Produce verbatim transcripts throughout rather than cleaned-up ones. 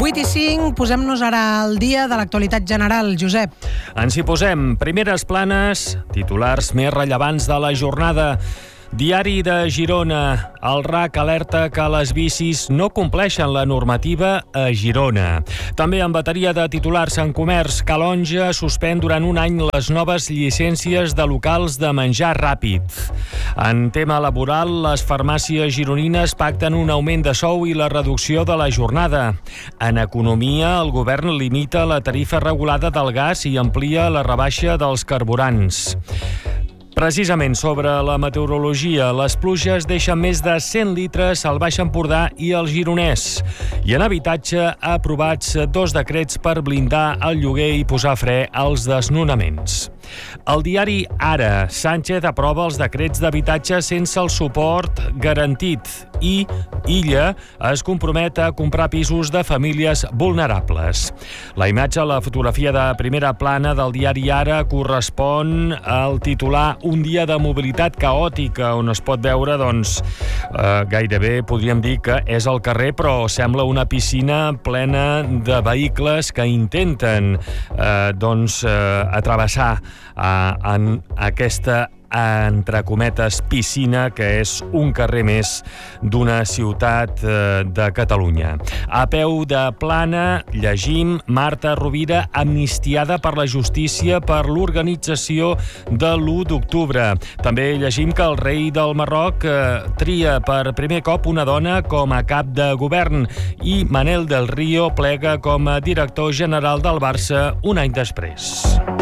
vuit i cinc, posem-nos ara al dia de l'actualitat general. Josep. Ens hi posem. Primeres planes, titulars més rellevants de la jornada. Diari de Girona. El R A C alerta que les bicis no compleixen la normativa a Girona. També en bateria de titulars en comerç, Calonge suspèn durant un any les noves llicències de locals de menjar ràpid. En tema laboral, les farmàcies gironines pacten un augment de sou i la reducció de la jornada. En economia, el govern limita la tarifa regulada del gas i amplia la rebaixa dels carburants. Precisament sobre la meteorologia, les pluges deixen més de cent litres al Baix Empordà i al Gironès. I en habitatge, aprovats dos decrets per blindar el lloguer i posar fre als desnonaments. El diari Ara. Sánchez aprova els decrets d'habitatge sense el suport garantit i Illa es compromet a comprar pisos de famílies vulnerables. La imatge, la fotografia de primera plana del diari Ara correspon al titular Un dia de mobilitat caòtica, on es pot veure, doncs, eh, gairebé podríem dir que és al carrer, però sembla una piscina plena de vehicles que intenten eh, doncs, eh, atravessar eh, en aquesta entre cometes, piscina, que és un carrer més d'una ciutat eh, de Catalunya. A peu de plana llegim Marta Rovira amnistiada per la justícia per l'organització de l'u d'octubre. També llegim que el rei del Marroc eh, tria per primer cop una dona com a cap de govern i Manel del Río plega com a director general del Barça un any després.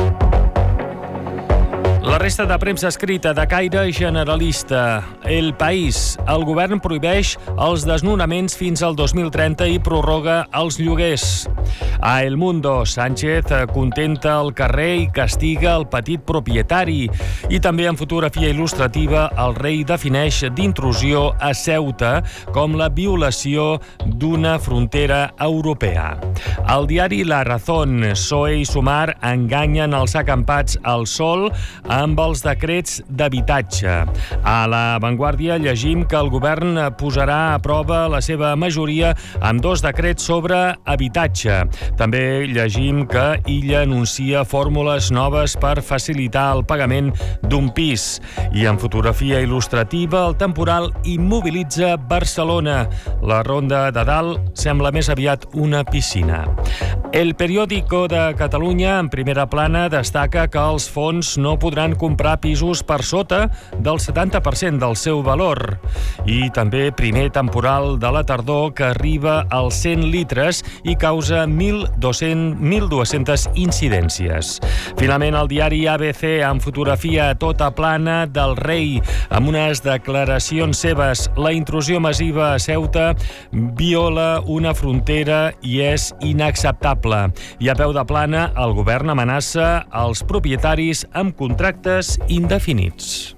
La resta de premsa escrita de caire generalista. El País. El govern prohibeix els desnonaments fins al dos mil trenta i prorroga els lloguers. A El Mundo. Sánchez contenta el carrer i castiga el petit propietari. I també en fotografia il·lustrativa el rei defineix d'intrusió a Ceuta com la violació d'una frontera europea. Al diari La Razón. P S O E i Sumar enganyen els acampats al sol amb els decrets d'habitatge. A La Vanguardia llegim que el govern posarà a prova la seva majoria amb dos decrets sobre habitatge. També llegim que Illa anuncia fórmules noves per facilitar el pagament d'un pis. I en fotografia il·lustrativa, el temporal immobilitza Barcelona. La Ronda de Dalt sembla més aviat una piscina. El Periódico de Catalunya, en primera plana, destaca que els fons no podran comprar pisos per sota del setanta per cent del seu valor. I també primer temporal de la tardor que arriba als cent litres i causa mil dues-centes incidències. Finalment, el diari A B C, amb fotografia a tota plana del rei, amb unes declaracions seves. La intrusió massiva a Ceuta viola una frontera i és inacceptable. I a peu de plana, el govern amenaça els propietaris amb contractes indefinits.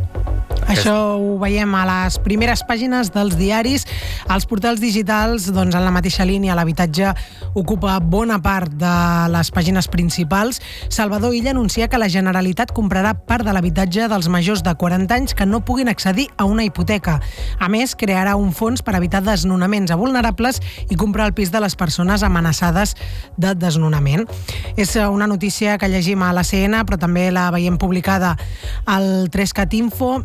Això ho veiem a les primeres pàgines dels diaris. Els portals digitals, doncs, en la mateixa línia, l'habitatge ocupa bona part de les pàgines principals. Salvador Illa anuncia que la Generalitat comprarà part de l'habitatge dels majors de quaranta anys que no puguin accedir a una hipoteca. A més, crearà un fons per evitar desnonaments a vulnerables i comprar el pis de les persones amenaçades de desnonament. És una notícia que llegim a la C N, però també la veiem publicada al Trescat Info.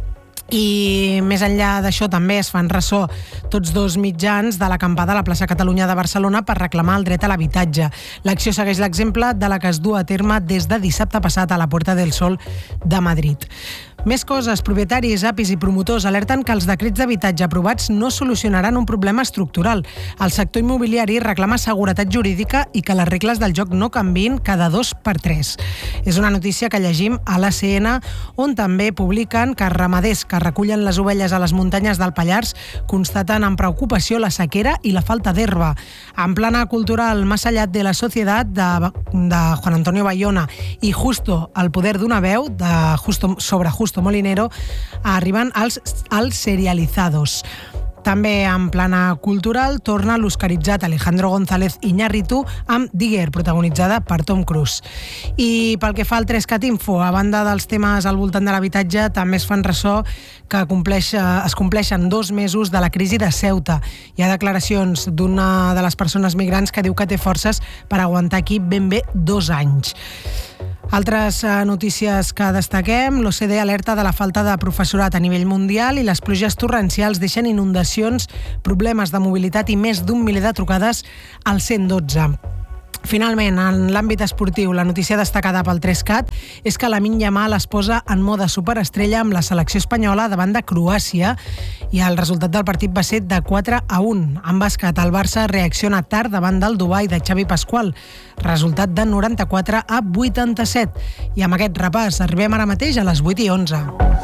I més enllà d'això també es fan ressò tots dos mitjans de l'acampada a la plaça Catalunya de Barcelona per reclamar el dret a l'habitatge. L'acció segueix l'exemple de la que es du a terme des de dissabte passat a la Puerta del Sol de Madrid. Més coses. Propietaris, apis i promotors alerten que els decrets d'habitatge aprovats no solucionaran un problema estructural. El sector immobiliari reclama seguretat jurídica i que les regles del joc no canviïn cada dos per tres. És una notícia que llegim a la C N, on també publiquen que ramaders que recullen les ovelles a les muntanyes del Pallars constaten amb preocupació la sequera i la falta d'herba. En plana cultural, Más allá de la sociedad, de, de Juan Antonio Bayona, i Justo, el poder d'una veu, de Justo, sobre Justo Molinero, arriben als, als serializados. També en plana cultural torna l'oscaritzat Alejandro González Iñárritu amb Digger, protagonitzada per Tom Cruise. I pel que fa al tres cat Info, a banda dels temes al voltant de l'habitatge, també es fan ressò que compleix, es compleixen dos mesos de la crisi de Ceuta. Hi ha declaracions d'una de les persones migrants que diu que té forces per aguantar aquí ben bé dos anys. Altres notícies que destaquem: l'O C D E alerta de la falta de professorat a nivell mundial i les pluges torrencials deixen inundacions, problemes de mobilitat i més d'un miler de trucades al cent dotze. Finalment, en l'àmbit esportiu, la notícia destacada pel tres cat és que Lamine Yamal es posa en mode superestrella amb la selecció espanyola davant de Croàcia i el resultat del partit va ser de quatre a un. En bàsquet, el Barça reacciona tard davant del Dubai de Xavi Pascual, resultat de noranta-quatre a vuitanta-set. I amb aquest repàs arribem ara mateix a les vuit i onze.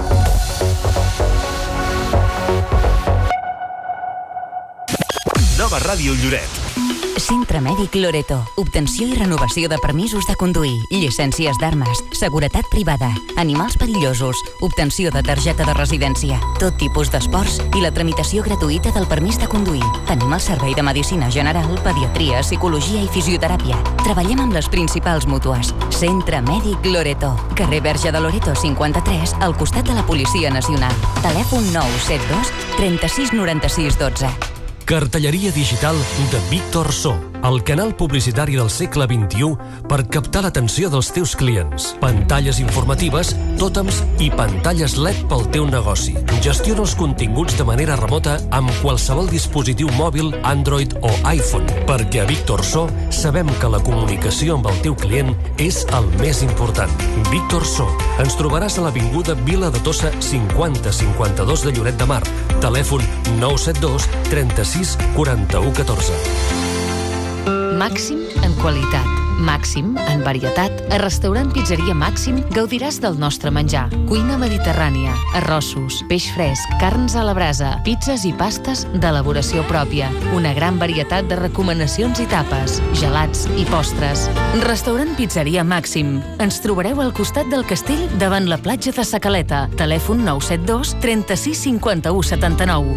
Nova Ràdio Lloret. Centre Mèdic Loreto. Obtenció i renovació de permisos de conduir, llicències d'armes, seguretat privada, animals perillosos, obtenció de targeta de residència, tot tipus d'esports i la tramitació gratuïta del permís de conduir. Tenim el servei de medicina general, pediatria, psicologia i fisioteràpia. Treballem amb les principals mútues. Centre Mèdic Loreto. Carrer Verge de Loreto cinquanta-tres, al costat de la Policia Nacional. Telèfon nou set dos trenta-sis noranta-sis dotze. Cartelleria digital de Víctor So, el canal publicitari del segle vint-i-u per captar l'atenció dels teus clients. Pantalles informatives, tòtems i pantalles L E D pel teu negoci. Gestiona els continguts de manera remota amb qualsevol dispositiu mòbil, Android o iPhone, perquè a Víctor So sabem que la comunicació amb el teu client és el més important. Víctor So. Ens trobaràs a l'avinguda Vila de Tossa cinquanta cinquanta-dos de Lloret de Mar. Telèfon nou set dos trenta-sis quaranta-u catorze. Màxim en qualitat, màxim en varietat. A Restaurant Pizzeria Màxim gaudiràs del nostre menjar. Cuina mediterrània, arrossos, peix fresc, carns a la brasa, pizzas i pastes d'elaboració pròpia. Una gran varietat de recomanacions i tapes, gelats i postres. Restaurant Pizzeria Màxim. Ens trobareu al costat del castell davant la platja de Sa Caleta. Telèfon nou set dos trenta-sis cinquanta-u setanta-nou.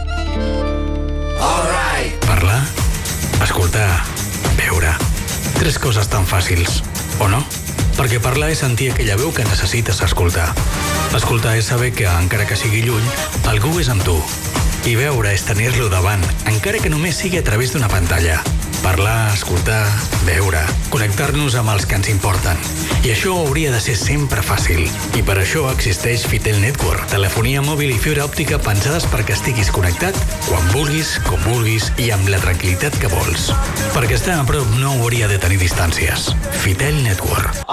Parlar, escoltar, veure. Tres coses tan fàcils, o no? Perquè parlar és sentir aquella veu que necessites escoltar. Escoltar és saber que, encara que sigui lluny, algú és amb tu. I veure és tenir-lo davant, encara que només sigui a través d'una pantalla. Parlar, escoltar, veure, connectar-nos amb els que ens importen. I això hauria de ser sempre fàcil. I per això existeix Fitel Network, telefonia mòbil i fibra òptica pensades perquè estiguis connectat quan vulguis, com vulguis i amb la tranquil·litat que vols. Perquè estar a prop no hauria de tenir distàncies. Fitel Network.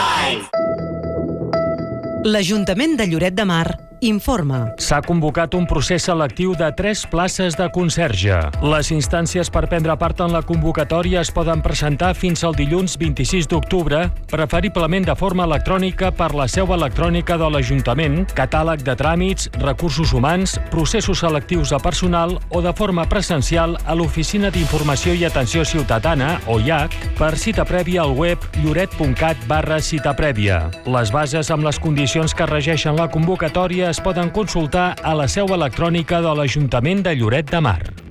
L'Ajuntament de Lloret de Mar informa. S'ha convocat un procés selectiu de tres places de conserge. Les instàncies per prendre part en la convocatòria es poden presentar fins al dilluns vint-i-sis d'octubre, preferiblement de forma electrònica per la seu electrònica de l'Ajuntament, catàleg de tràmits, recursos humans, processos selectius de personal o de forma presencial a l'Oficina d'Informació i Atenció Ciutadana, o I A C, per cita prèvia al web lloret.cat barra cita prèvia. Les bases amb les condicions que regeixen la convocatòria es poden consultar a la seu electrònica de l'Ajuntament de Lloret de Mar.